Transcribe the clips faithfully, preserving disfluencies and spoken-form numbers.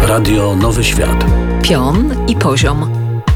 Radio Nowy Świat. Pion i poziom.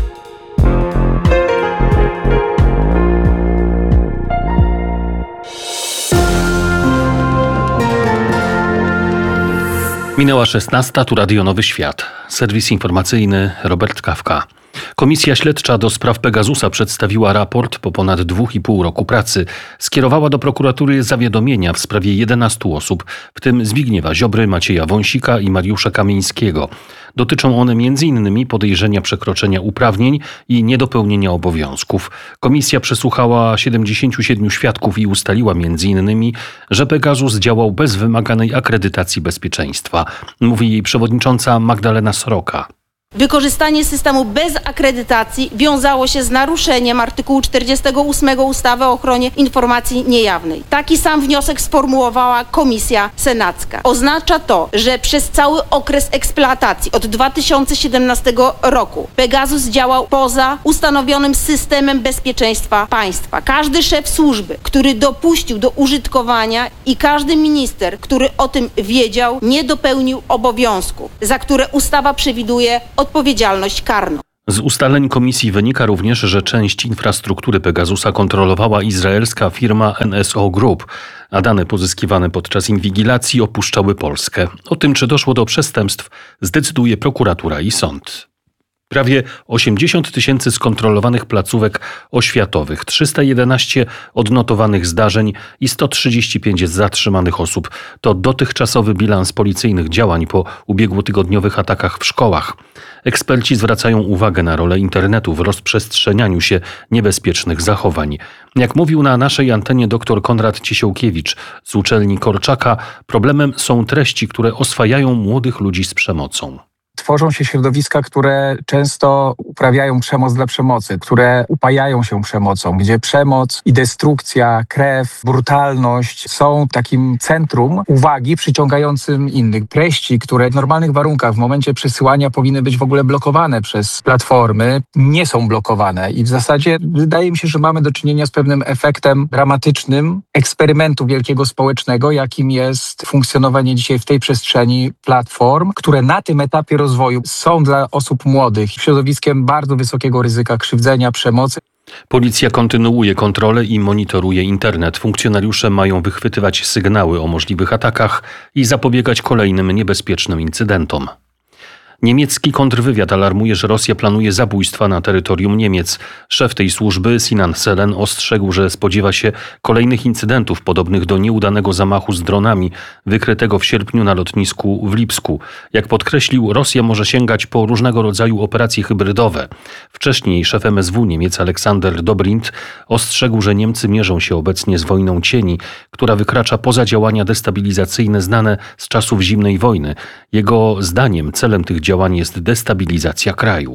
Minęła szesnasta, tu Radio Nowy Świat. Serwis informacyjny Robert Kawka. Komisja Śledcza do spraw Pegasusa przedstawiła raport po ponad dwóch i pół roku pracy. Skierowała do prokuratury zawiadomienia w sprawie jedenastu osób, w tym Zbigniewa Ziobry, Macieja Wąsika i Mariusza Kamińskiego. Dotyczą one między innymi podejrzenia przekroczenia uprawnień i niedopełnienia obowiązków. Komisja przesłuchała siedemdziesięciu siedmiu świadków i ustaliła między innymi, że Pegasus działał bez wymaganej akredytacji bezpieczeństwa. Mówi jej przewodnicząca Magdalena Sroka. Wykorzystanie systemu bez akredytacji wiązało się z naruszeniem artykułu czterdziestego ósmego ustawy o ochronie informacji niejawnej. Taki sam wniosek sformułowała Komisja Senacka. Oznacza to, że przez cały okres eksploatacji od dwa tysiące siedemnastego roku Pegasus działał poza ustanowionym systemem bezpieczeństwa państwa. Każdy szef służby, który dopuścił do użytkowania i każdy minister, który o tym wiedział, nie dopełnił obowiązków, za które ustawa przewiduje odpowiedzialność karną. Z ustaleń komisji wynika również, że część infrastruktury Pegasusa kontrolowała izraelska firma N S O Group, a dane pozyskiwane podczas inwigilacji opuszczały Polskę. O tym, czy doszło do przestępstw, zdecyduje prokuratura i sąd. Prawie osiemdziesiąt tysięcy skontrolowanych placówek oświatowych, trzysta jedenaście odnotowanych zdarzeń i sto trzydzieści pięć zatrzymanych osób. To dotychczasowy bilans policyjnych działań po ubiegłotygodniowych atakach w szkołach. Eksperci zwracają uwagę na rolę internetu w rozprzestrzenianiu się niebezpiecznych zachowań. Jak mówił na naszej antenie dr Konrad Ciesiołkiewicz z uczelni Korczaka, problemem są treści, które oswajają młodych ludzi z przemocą. Tworzą się środowiska, które często uprawiają przemoc dla przemocy, które upajają się przemocą, gdzie przemoc i destrukcja, krew, brutalność są takim centrum uwagi przyciągającym innych. Treści, które w normalnych warunkach w momencie przesyłania powinny być w ogóle blokowane przez platformy, nie są blokowane i w zasadzie wydaje mi się, że mamy do czynienia z pewnym efektem dramatycznym eksperymentu wielkiego społecznego, jakim jest funkcjonowanie dzisiaj w tej przestrzeni platform, które na tym etapie rozwoju są dla osób młodych środowiskiem bardzo wysokiego ryzyka krzywdzenia, przemocy. Policja kontynuuje kontrolę i monitoruje internet. Funkcjonariusze mają wychwytywać sygnały o możliwych atakach i zapobiegać kolejnym niebezpiecznym incydentom. Niemiecki kontrwywiad alarmuje, że Rosja planuje zabójstwa na terytorium Niemiec. Szef tej służby, Sinan Selen, ostrzegł, że spodziewa się kolejnych incydentów podobnych do nieudanego zamachu z dronami wykrytego w sierpniu na lotnisku w Lipsku. Jak podkreślił, Rosja może sięgać po różnego rodzaju operacje hybrydowe. Wcześniej szef M S W Niemiec Aleksander Dobrindt ostrzegł, że Niemcy mierzą się obecnie z wojną cieni, która wykracza poza działania destabilizacyjne znane z czasów zimnej wojny. Jego zdaniem celem tych działań Działanie jest destabilizacja kraju.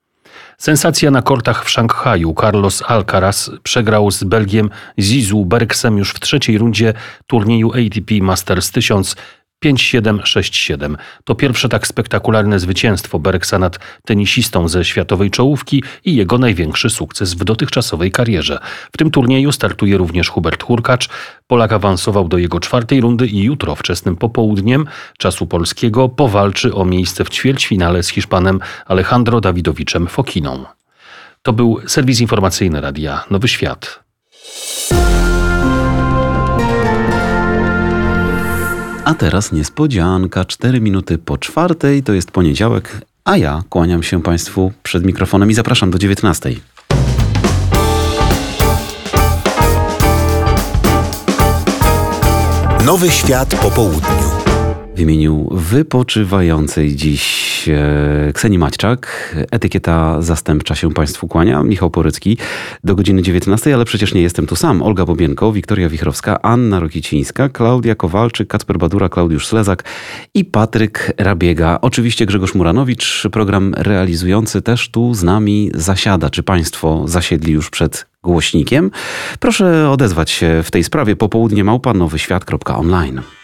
Sensacja na kortach w Szanghaju. Carlos Alcaraz przegrał z Belgiem Zizou Bergsem już w trzeciej rundzie turnieju A T P Masters tysiąc pięć siedem sześć siedem. To pierwsze tak spektakularne zwycięstwo Bergsa nad tenisistą ze światowej czołówki i jego największy sukces w dotychczasowej karierze. W tym turnieju startuje również Hubert Hurkacz. Polak awansował do jego czwartej rundy i jutro wczesnym popołudniem czasu polskiego powalczy o miejsce w ćwierćfinale z Hiszpanem Alejandro Dawidowiczem Fokiną. To był serwis informacyjny Radia Nowy Świat. A teraz niespodzianka, cztery minuty po czwartej, to jest poniedziałek, a ja kłaniam się Państwu przed mikrofonem i zapraszam do dziewiętnastej. Nowy Świat po południu. W imieniu wypoczywającej dziś e, Ksenii Maćczak, etykieta zastępcza się Państwu kłania, Michał Porycki do godziny dziewiętnastej, ale przecież nie jestem tu sam. Olga Bobienko, Wiktoria Wichrowska, Anna Rokicińska, Klaudia Kowalczyk, Kacper Badura, Klaudiusz Slezak i Patryk Rabiega. Oczywiście Grzegorz Muranowicz, program realizujący też tu z nami zasiada. Czy Państwo zasiedli już przed głośnikiem? Proszę odezwać się w tej sprawie popołudnie małpa nowy świat kropka online.